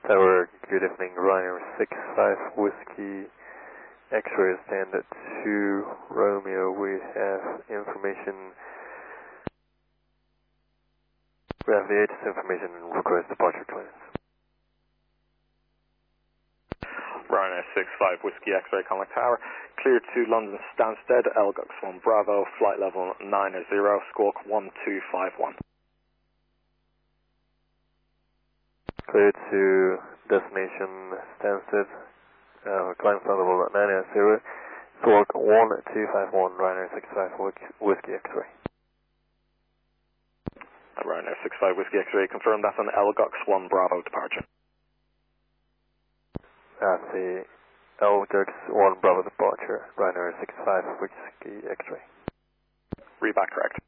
Tower, good evening, Ryanair 65 Whiskey X-ray stand at 2 Romeo. We have information. We have the latest information and request departure clearance. Ryanair 65 Whiskey X-ray Contact Tower, clear to London Stansted, Elgox 1 Bravo, flight level 90, squawk 1251. Clear to destination Stansted, climb flight level 90, squawk 1251, Ryanair 65 Whiskey X-ray. Ryanair 65 Whiskey X-ray, confirm that's an Elgox 1 Bravo departure. At the Elgox 1 Bravo departure, Ryanair 65 Whiskey X-ray. Read back correct.